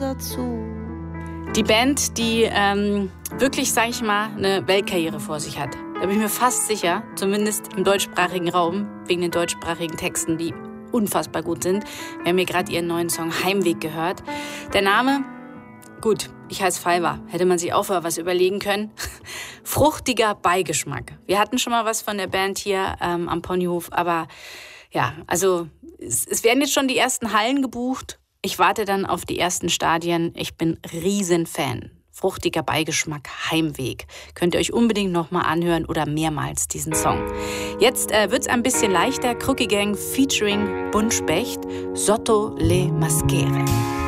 dazu. Die Band, die wirklich, sag ich mal, eine Weltkarriere vor sich hat. Da bin ich mir fast sicher, zumindest im deutschsprachigen Raum, wegen den deutschsprachigen Texten, die unfassbar gut sind. Wir haben hier gerade ihren neuen Song Heimweg gehört. Der Name, gut, ich heiße Falva, hätte man sich auch was überlegen können. Fruchtiger Beigeschmack. Wir hatten schon mal was von der Band hier am Ponyhof, aber ja, also es werden jetzt schon die ersten Hallen gebucht. Ich warte dann auf die ersten Stadien. Ich bin Riesenfan. Fruchtiger Beigeschmack, Heimweg. Könnt ihr euch unbedingt nochmal anhören oder mehrmals diesen Song. Jetzt wird's ein bisschen leichter. Crookie Gang featuring Buntspecht, Sotto le Maschere.